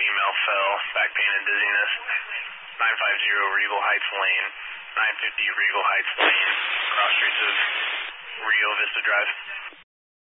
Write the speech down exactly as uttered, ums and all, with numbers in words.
female fell, back pain and dizziness. nine five zero Regal Heights Lane, nine fifty Regal Heights Lane, cross streets of Rio Vista Drive.